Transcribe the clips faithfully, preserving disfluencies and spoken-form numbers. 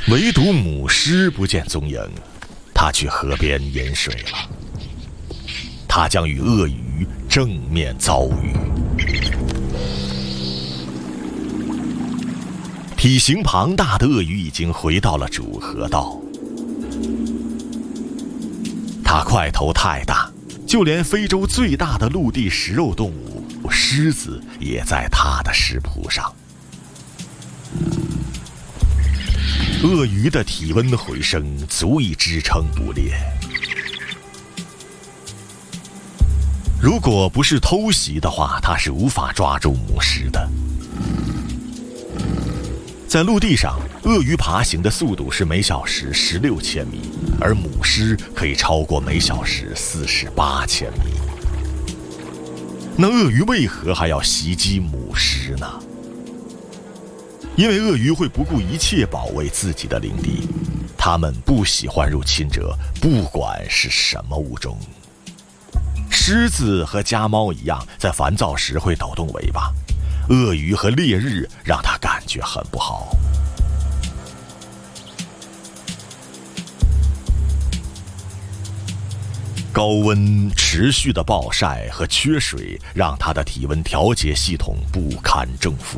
唯独母狮不见踪影，它去河边饮水了。它将与鳄鱼正面遭遇。体型庞大的鳄鱼已经回到了主河道，它块头太大，就连非洲最大的陆地食肉动物狮子也在它的食谱上。鳄鱼的体温回升足以支撑捕猎。如果不是偷袭的话，它是无法抓住母狮的。在陆地上，鳄鱼爬行的速度是每小时十六千米，而母狮可以超过每小时四十八千米。那鳄鱼为何还要袭击母狮呢？因为鳄鱼会不顾一切保卫自己的领地，它们不喜欢入侵者，不管是什么物种。狮子和家猫一样，在烦躁时会抖动尾巴。鳄鱼和烈日让它感觉很不好。高温持续的暴晒和缺水让它的体温调节系统不堪正负。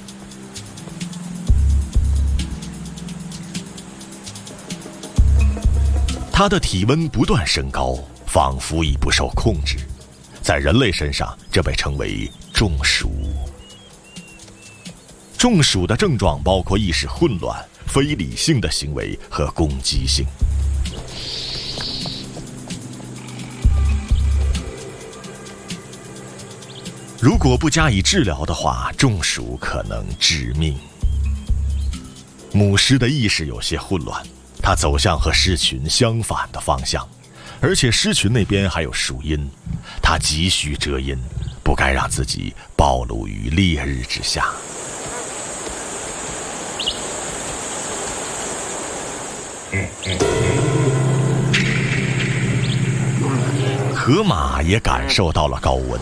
它的体温不断升高，仿佛已不受控制。在人类身上，这被称为中暑。中暑的症状包括意识混乱、非理性的行为和攻击性。如果不加以治疗的话，中暑可能致命。母狮的意识有些混乱，它走向和狮群相反的方向，而且狮群那边还有树荫，它急需遮阴，不该让自己暴露于烈日之下。河马也感受到了高温。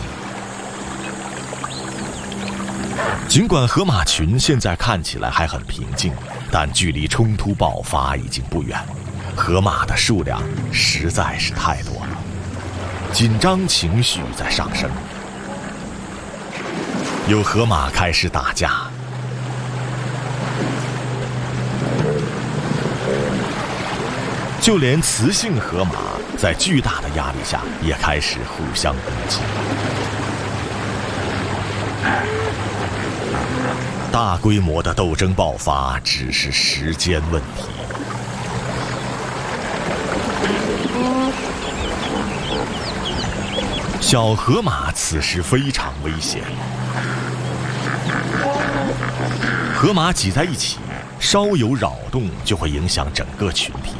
尽管河马群现在看起来还很平静，但距离冲突爆发已经不远。河马的数量实在是太多了，紧张情绪在上升。有河马开始打架，就连雌性河马在巨大的压力下也开始互相攻击。大规模的斗争爆发只是时间问题。小河马此时非常危险，河马挤在一起，稍有扰动就会影响整个群体。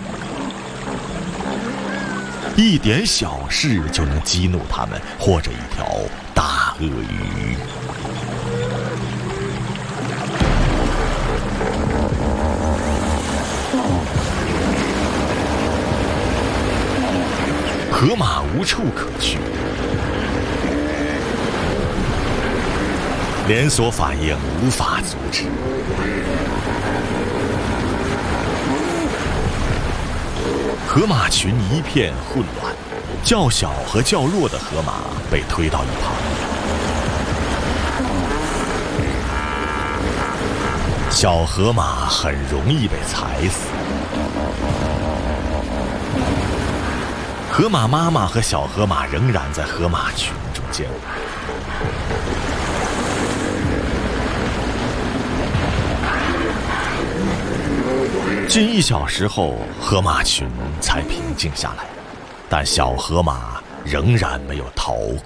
一点小事就能激怒它们，或者一条大鳄鱼。河马无处可去，连锁反应无法阻止。河马群一片混乱，较小和较弱的河马被推到一旁。小河马很容易被踩死。河马妈妈和小河马仍然在河马群中间。近一小时后，河马群才平静下来，但小河马仍然没有逃